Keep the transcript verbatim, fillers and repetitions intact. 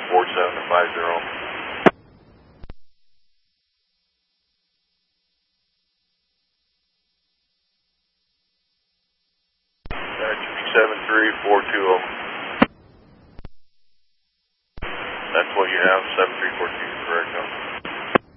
four seven five zero. That should be seven three four two zero. That's what you have, seven three four two.